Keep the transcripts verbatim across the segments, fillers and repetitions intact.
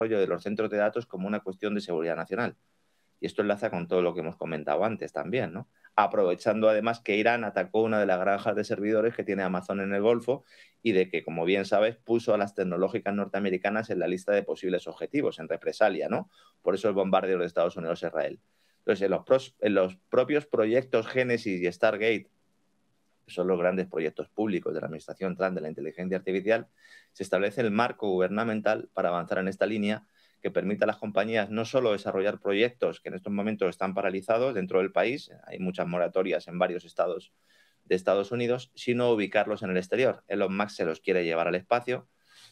de los centros de datos como una cuestión de seguridad nacional. Y esto enlaza con todo lo que hemos comentado antes también, ¿no? Aprovechando además que Irán atacó una de las granjas de servidores que tiene Amazon en el Golfo y de que, como bien sabes, puso a las tecnológicas norteamericanas en la lista de posibles objetivos, en represalia, ¿no? Por eso el bombardeo de Estados Unidos a Israel. Entonces, en los, pros, en los propios proyectos Génesis y Stargate, que son los grandes proyectos públicos de la Administración Trump de la inteligencia artificial, se establece el marco gubernamental para avanzar en esta línea que permita a las compañías no solo desarrollar proyectos que en estos momentos están paralizados dentro del país, hay muchas moratorias en varios estados de Estados Unidos, sino ubicarlos en el exterior. Elon Musk se los quiere llevar al espacio,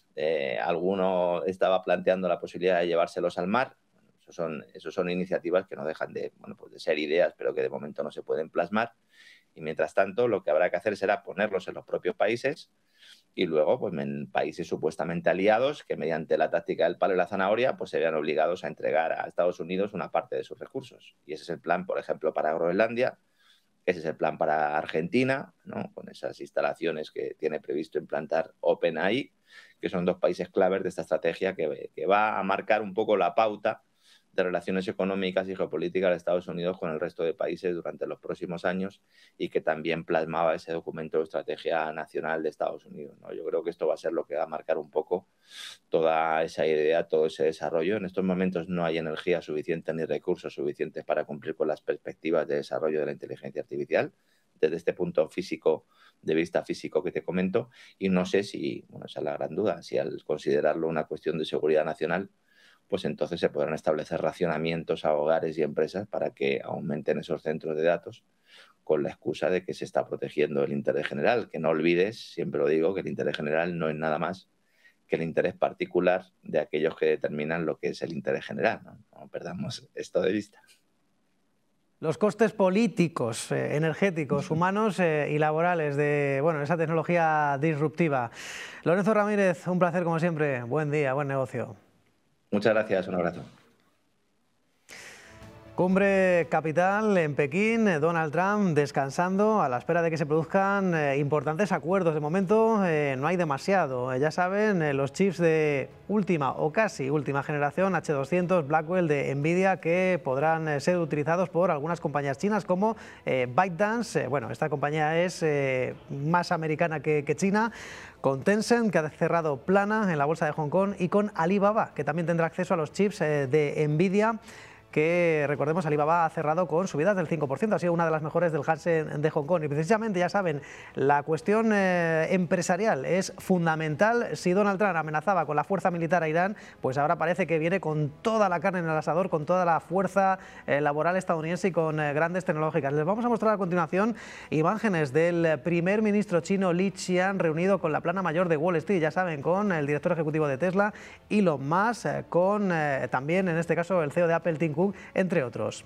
eh, alguno estaba planteando la posibilidad de llevárselos al mar. Eso son, eso son iniciativas que no dejan de, bueno, pues de ser ideas, pero que de momento no se pueden plasmar. Y mientras tanto, lo que habrá que hacer será ponerlos en los propios países y luego, pues en países supuestamente aliados que mediante la táctica del palo y la zanahoria, pues se vean obligados a entregar a Estados Unidos una parte de sus recursos. Y ese es el plan, por ejemplo, para Groenlandia, ese es el plan para Argentina, ¿no? Con esas instalaciones que tiene previsto implantar OpenAI, que son dos países claves de esta estrategia que, que va a marcar un poco la pauta de relaciones económicas y geopolíticas de Estados Unidos con el resto de países durante los próximos años y que también plasmaba ese documento de estrategia nacional de Estados Unidos, ¿no? Yo creo que esto va a ser lo que va a marcar un poco toda esa idea, todo ese desarrollo. En estos momentos no hay energía suficiente ni recursos suficientes para cumplir con las perspectivas de desarrollo de la inteligencia artificial desde este punto físico, de vista físico que te comento, y no sé si, bueno, esa es la gran duda, si al considerarlo una cuestión de seguridad nacional, pues entonces se podrán establecer racionamientos a hogares y empresas para que aumenten esos centros de datos con la excusa de que se está protegiendo el interés general. Que no olvides, siempre lo digo, que el interés general no es nada más que el interés particular de aquellos que determinan lo que es el interés general, ¿no? No perdamos esto de vista. Los costes políticos, eh, energéticos, humanos eh, y laborales de bueno, esa tecnología disruptiva. Lorenzo Ramírez, un placer como siempre. Buen día, buen negocio. Muchas gracias, un abrazo. Cumbre Capital en Pekín, Donald Trump descansando a la espera de que se produzcan eh, importantes acuerdos. De momento eh, no hay demasiado. Eh, ya saben, eh, los chips de última o casi última generación, H doscientos, Blackwell de Nvidia, que podrán eh, ser utilizados por algunas compañías chinas como eh, ByteDance. Eh, bueno, esta compañía es eh, más americana que, que china, con Tencent, que ha cerrado plana en la bolsa de Hong Kong, y con Alibaba, que también tendrá acceso a los chips eh, de Nvidia, que recordemos Alibaba ha cerrado con subidas del cinco por ciento, ha sido una de las mejores del Hansen de Hong Kong. Y precisamente, ya saben, la cuestión eh, empresarial es fundamental. Si Donald Trump amenazaba con la fuerza militar a Irán, pues ahora parece que viene con toda la carne en el asador, con toda la fuerza eh, laboral estadounidense y con eh, grandes tecnológicas. Les vamos a mostrar a continuación imágenes del primer ministro chino Li Qiang reunido con la plana mayor de Wall Street, ya saben, con el director ejecutivo de Tesla, Elon Musk, eh, con eh, también en este caso el C E O de Apple, Tim Cook, entre otros.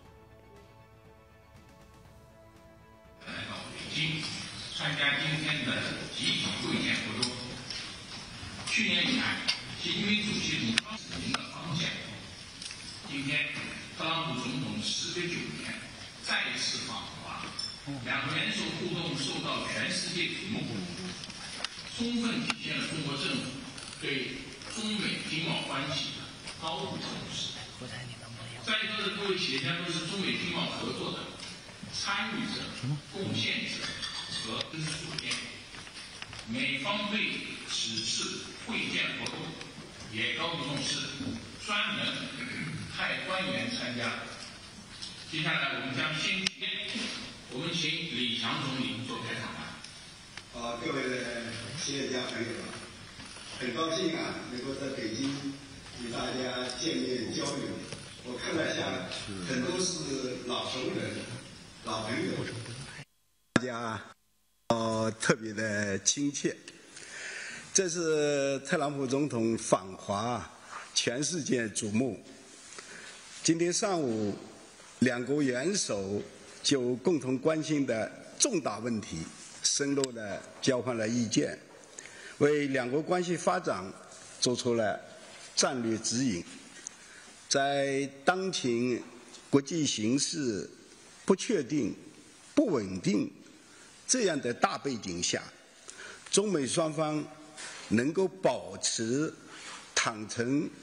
特别的亲切，这是特朗普总统访华，全世界瞩目。今天上午，两国元首就共同关心的重大问题深入的交换了意见，为两国关系发展做出了战略指引。在当前国际形势不确定、不稳定这样的大背景下，中美双方能够保持坦诚